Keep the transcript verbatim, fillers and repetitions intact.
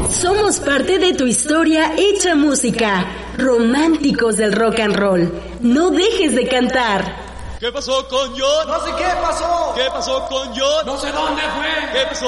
Somos parte de tu historia hecha música. Románticos del rock and roll. No dejes de cantar. ¿Qué pasó con John? No sé qué pasó. ¿Qué pasó con John? No sé dónde fue. ¿Qué pasó